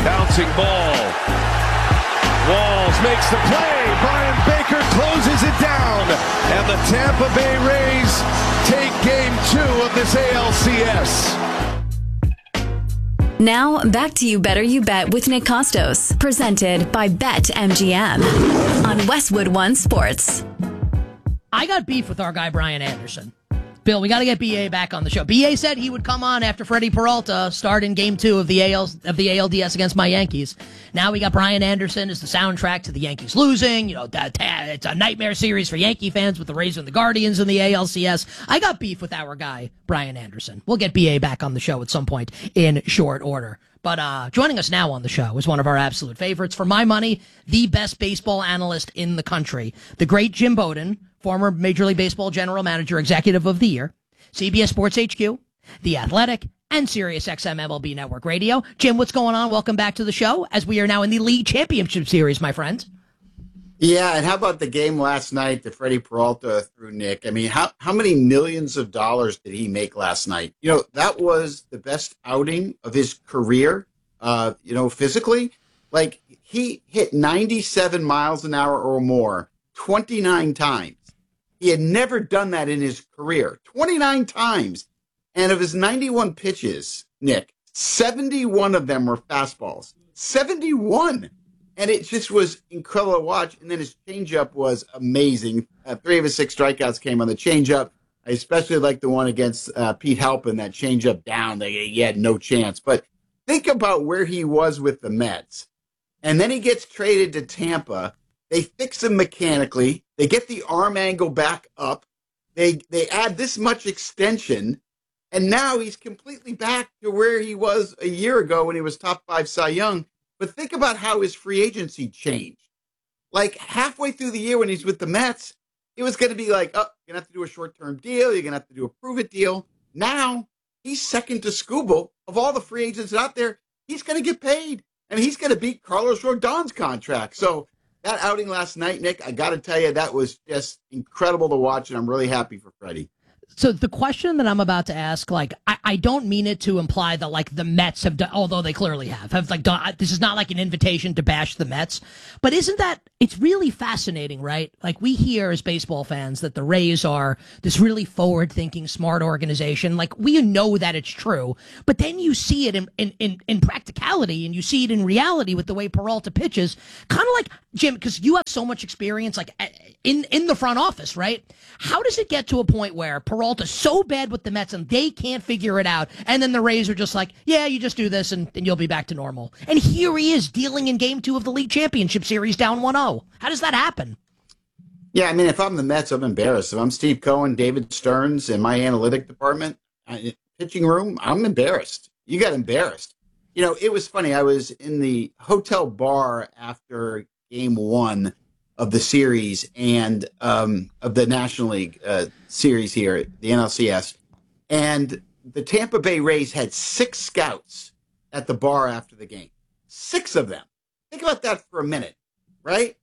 Bouncing ball. Walls makes the play. Brian Baker closes it down. And the Tampa Bay Rays take game 2 of this ALCS. Now, back to You Better You Bet with Nick Costos, presented by BetMGM on Westwood One Sports. I got beef with our guy, Brian Anderson. Bill, we got to get B.A. back on the show. B.A. said he would come on after Freddie Peralta started in Game 2 of the ALDS against my Yankees. Now we got Brian Anderson as the soundtrack to the Yankees losing. You know, it's a nightmare series for Yankee fans with the Rays and the Guardians in the ALCS. I got beef with our guy, Brian Anderson. We'll get B.A. back on the show at some point in short order. But joining us now on the show is one of our absolute favorites. For my money, the best baseball analyst in the country, the great Jim Bowden, former Major League Baseball General Manager, Executive of the Year, CBS Sports HQ, The Athletic, and SiriusXM MLB Network Radio. Jim, what's going on? Welcome back to the show as we are now in the League Championship Series, my friend. Yeah, and how about the game last night that Freddie Peralta threw, Nick? I mean, how many millions of dollars did he make last night? You know, that was the best outing of his career, physically. Like, he hit 97 miles an hour or more 29 times. He had never done that in his career, 29 times. And of his 91 pitches, Nick, 71 of them were fastballs. 71! And it just was incredible to watch. And then his changeup was amazing. 3 of his 6 strikeouts came on the changeup. I especially like the one against Pete Halpin, that changeup down. He had no chance. But think about where he was with the Mets. And then he gets traded to Tampa. They fix him mechanically. They get the arm angle back up. They add this much extension. And now he's completely back to where he was a year ago when he was top 5 Cy Young. But think about how his free agency changed. Like halfway through the year when he's with the Mets, it was going to be like, oh, you're going to have to do a short-term deal. You're going to have to do a prove-it deal. Now he's second to Skubal. Of all the free agents out there, he's going to get paid. And he's going to beat Carlos Rodon's contract. So that outing last night, Nick, I got to tell you, that was just incredible to watch, and I'm really happy for Freddie. So the question that I'm about to ask, like, I don't mean it to imply that, like, the Mets have done, although they clearly have like done, this is not like an invitation to bash the Mets, but isn't that, it's really fascinating, right? Like, we hear as baseball fans that the Rays are this really forward-thinking, smart organization. Like, we know that it's true, but then you see it in practicality, and you see it in reality with the way Peralta pitches, kind of like, Jim, because you have so much experience, like, in the front office, right? How does it get to a point where Peralta's so bad with the Mets and they can't figure it out, and then the Rays are just like, yeah, you just do this and you'll be back to normal? And here he is dealing in Game 2 of the League Championship Series down 1-0. How does that happen? Yeah, I mean, if I'm the Mets, I'm embarrassed. If I'm Steve Cohen, David Stearns, in my analytic department, pitching room, I'm embarrassed. You got embarrassed. You know, it was funny. I was in the hotel bar after Game 1 of the series and of the National League series here, the NLCS. And the Tampa Bay Rays had 6 scouts at the bar after the game. 6 of them. Think about that for a minute, right?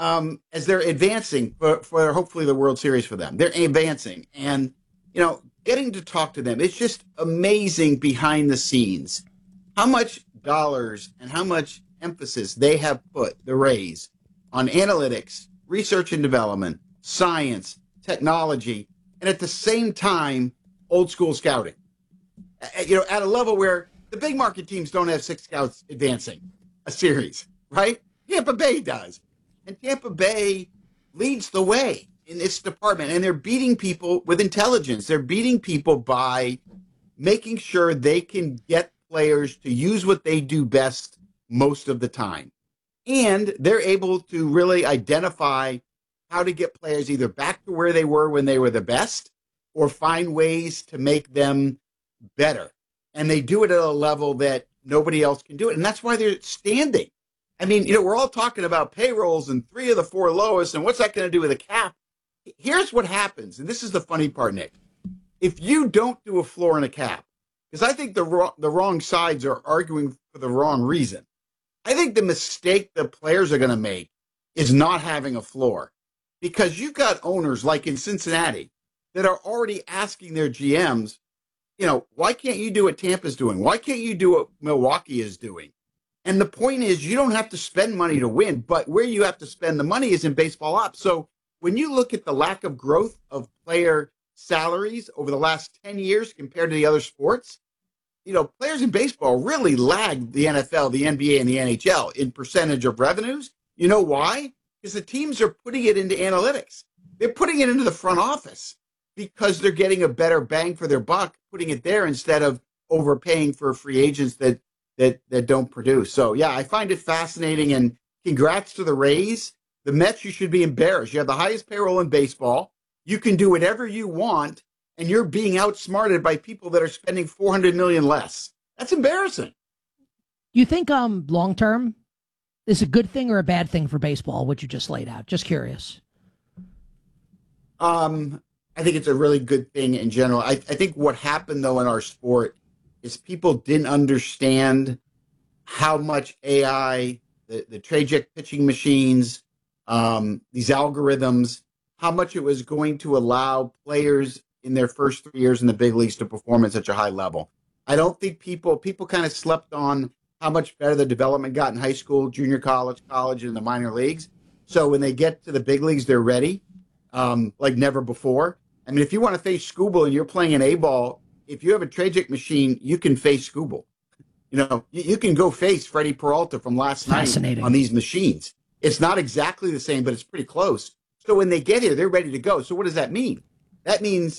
As they're advancing for hopefully the World Series for them. They're advancing. And, you know, getting to talk to them, it's just amazing behind the scenes how much dollars and how much emphasis they have put, the Rays, on analytics, research and development, science, technology, and at the same time, old school scouting. You know, at a level where the big market teams don't have 6 scouts advancing a series, right? Tampa Bay does. And Tampa Bay leads the way in this department, and they're beating people with intelligence. They're beating people by making sure they can get players to use what they do best most of the time. And they're able to really identify how to get players either back to where they were when they were the best or find ways to make them better. And they do it at a level that nobody else can do it. And that's why they're standing. I mean, you know, we're all talking about payrolls and 3 of the 4 lowest, and what's that going to do with a cap? Here's what happens, and this is the funny part, Nick. If you don't do a floor and a cap, because I think the wrong sides are arguing for the wrong reason. I think the mistake the players are going to make is not having a floor, because you've got owners like in Cincinnati that are already asking their GMs, you know, why can't you do what Tampa's doing? Why can't you do what Milwaukee is doing? And the point is, you don't have to spend money to win, but where you have to spend the money is in baseball ops. So when you look at the lack of growth of player salaries over the last 10 years compared to the other sports, players in baseball really lag the NFL, the NBA, and the NHL in percentage of revenues. You know why? Because the teams are putting it into analytics. They're putting it into the front office because they're getting a better bang for their buck, putting it there instead of overpaying for free agents that don't produce. So, yeah, I find it fascinating, and congrats to the Rays. The Mets, you should be embarrassed. You have the highest payroll in baseball. You can do whatever you want, and you're being outsmarted by people that are spending $400 million less. That's embarrassing. You think long term is a good thing or a bad thing for baseball, what you just laid out? Just curious. I think it's a really good thing in general. I think what happened, though, in our sport is people didn't understand how much AI, the Trajic pitching machines, these algorithms, how much it was going to allow players in their first 3 years in the big leagues to perform at such a high level. I don't think people kind of slept on how much better the development got in high school, junior college, and the minor leagues. So when they get to the big leagues, they're ready, like never before. I mean, if you want to face Skubal and you're playing an A-ball, if you have a Trajic machine, you can face Skubal. You can go face Freddie Peralta from last night on these machines. It's not exactly the same, but it's pretty close. So when they get here, they're ready to go. So what does that mean? That means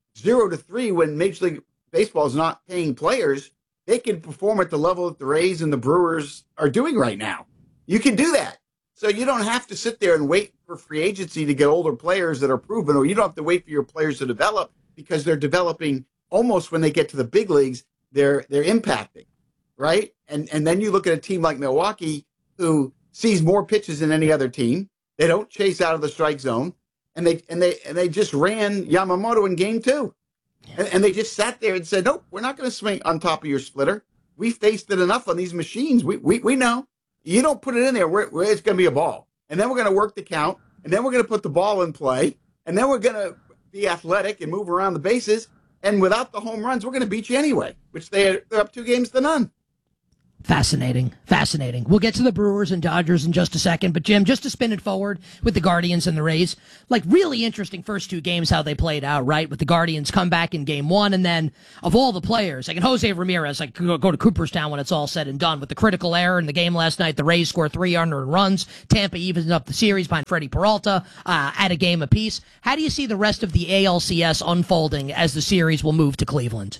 0-3 when Major League Baseball is not paying players, they can perform at the level that the Rays and the Brewers are doing right now. You can do that. So you don't have to sit there and wait for free agency to get older players that are proven, or you don't have to wait for your players to develop because they're developing almost when they get to the big leagues, they're impacting, right? And then you look at a team like Milwaukee who sees more pitches than any other team. They don't chase out of the strike zone, and they just ran Yamamoto in game 2. And they just sat there and said, nope, we're not going to swing on top of your splitter. We faced it enough on these machines. We know. You don't put it in there where it's going to be a ball. And then we're going to work the count. And then we're going to put the ball in play. And then we're going to be athletic and move around the bases. And without the home runs, we're going to beat you anyway, which they're up 2-0. Fascinating. We'll get to the Brewers and Dodgers in just a second. But, Jim, just to spin it forward with the Guardians and the Rays, like really interesting first 2 games, how they played out, right? With the Guardians come back in game 1. And then of all the players, like Jose Ramirez, like go to Cooperstown when it's all said and done. With the critical error in the game last night, the Rays score 3 unearned runs. Tampa evens up the series behind Freddie Peralta at a game apiece. How do you see the rest of the ALCS unfolding as the series will move to Cleveland?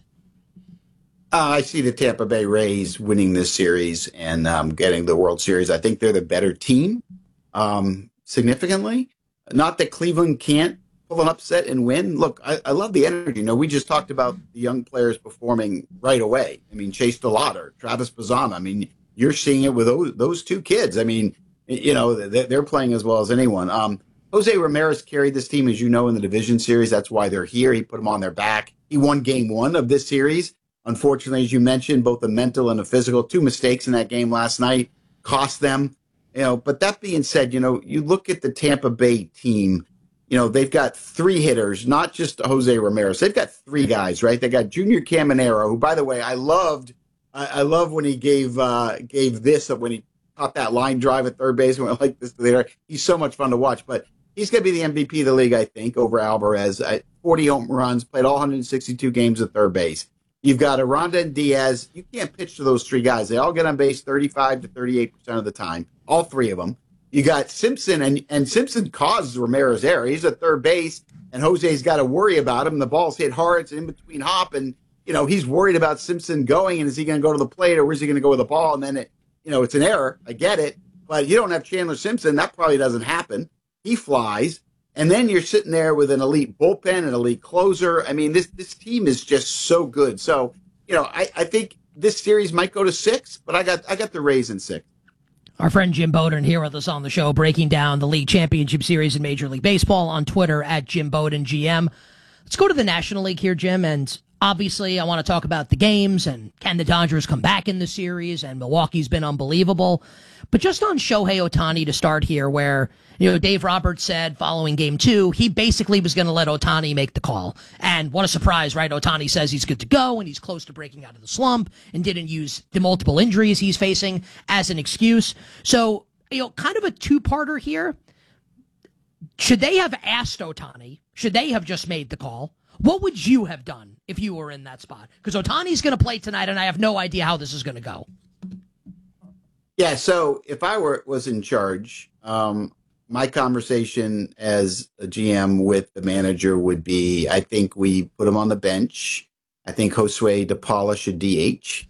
I see the Tampa Bay Rays winning this series and getting the World Series. I think they're the better team significantly. Not that Cleveland can't pull an upset and win. Look, I love the energy. We just talked about the young players performing right away. I mean, Chase DeLauder, Travis Bazama. I mean, you're seeing it with those 2 kids. I mean, they're playing as well as anyone. Jose Ramirez carried this team, as you know, in the division series. That's why they're here. He put them on their back. He won game 1 of this series. Unfortunately, as you mentioned, both the mental and the physical, 2 mistakes in that game last night cost them. But that being said, you look at the Tampa Bay team, they've got 3 hitters, not just Jose Ramirez. They've got 3 guys, right? They got Junior Caminero, who, by the way, I love when he gave this when he caught that line drive at third base. When like this there, he's so much fun to watch. But he's going to be the MVP of the league, I think, over Alvarez. 40 home runs, played all 162 games at third base. You've got Aranda and Diaz. You can't pitch to those 3 guys. They all get on base 35 to 38% of the time, all 3 of them. You got Simpson, and Simpson caused Ramirez error. He's at third base, and Jose's got to worry about him. The ball's hit hard. It's in between hop, and, he's worried about Simpson going, and is he going to go to the plate, or where's he going to go with the ball? And then, it's an error. I get it. But you don't have Chandler Simpson. That probably doesn't happen. He flies. And then you're sitting there with an elite bullpen, an elite closer. I mean, this team is just so good. So, I think this series might go to 6, but I got the Rays in 6. Our friend Jim Bowden here with us on the show, breaking down the league championship series in Major League Baseball on Twitter at Jim Bowden GM. Let's go to the National League here, Jim. And Obviously, I want to talk about the games and can the Dodgers come back in the series, and Milwaukee's been unbelievable. But just on Shohei Ohtani to start here, where, Dave Roberts said following game 2, he basically was going to let Ohtani make the call. And what a surprise, right? Ohtani says he's good to go and he's close to breaking out of the slump and didn't use the multiple injuries he's facing as an excuse. So, kind of a two-parter here. Should they have asked Ohtani? Should they have just made the call? What would you have done if you were in that spot? Because Ohtani's going to play tonight, and I have no idea how this is going to go. Yeah, so if I was in charge, my conversation as a GM with the manager would be, I think we put him on the bench. I think Josue DePaula should DH.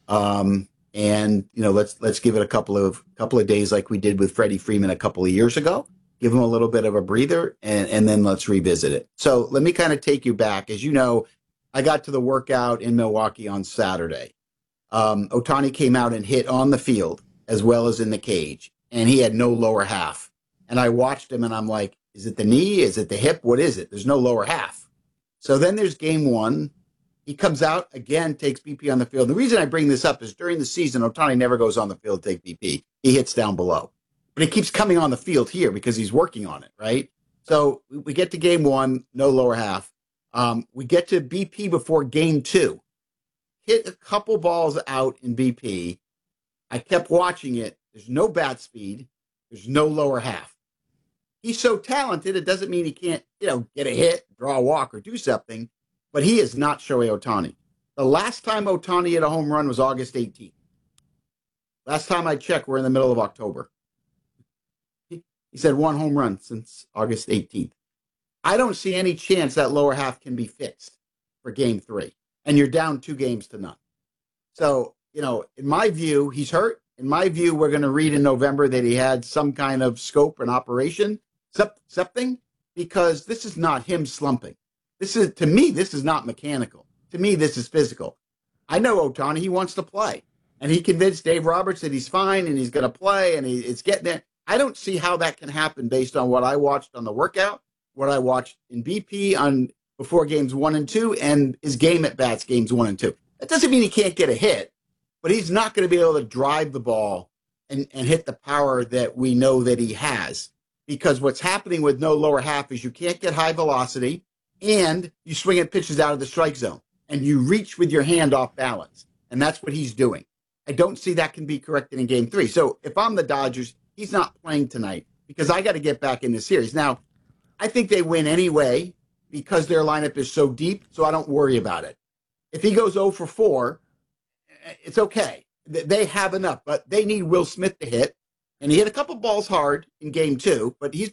And let's give it a couple of days like we did with Freddie Freeman a couple of years ago. Give him a little bit of a breather, and then let's revisit it. So let me kind of take you back. As you know, I got to the workout in Milwaukee on Saturday. Ohtani came out and hit on the field as well as in the cage, and he had no lower half. And I watched him, and I'm like, is it the knee? Is it the hip? What is it? There's no lower half. So then there's game 1. He comes out, again, takes BP on the field. The reason I bring this up is during the season, Ohtani never goes on the field to take BP. He hits down below. But he keeps coming on the field here because he's working on it, right? So we get to game 1, no lower half. We get to BP before game 2. Hit a couple balls out in BP. I kept watching it. There's no bat speed. There's no lower half. He's so talented, it doesn't mean he can't, get a hit, draw a walk, or do something. But he is not Shohei Ohtani. The last time Ohtani hit a home run was August 18th. Last time I checked, we're in the middle of October. He said 1 home run since August 18th. I don't see any chance that lower half can be fixed for game 3. And you're down 2-0. So, in my view, he's hurt. In my view, we're going to read in November that he had some kind of scope and operation, something, because this is not him slumping. To me, this is not mechanical. To me, this is physical. I know Ohtani, he wants to play. And he convinced Dave Roberts that he's fine and he's going to play and it's getting there. I don't see how that can happen based on what I watched on the workout, what I watched in BP on before games 1 and 2, and his game at bats games 1 and 2. That doesn't mean he can't get a hit, but he's not going to be able to drive the ball and hit the power that we know that he has. Because what's happening with no lower half is you can't get high velocity and you swing at pitches out of the strike zone and you reach with your hand off balance. And that's what he's doing. I don't see that can be corrected in game 3. So if I'm the Dodgers, he's not playing tonight because I got to get back in the series. Now, I think they win anyway because their lineup is so deep, so I don't worry about it. If he goes 0 for 4, it's okay. They have enough, but they need Will Smith to hit. And he hit a couple balls hard in game 2, but he's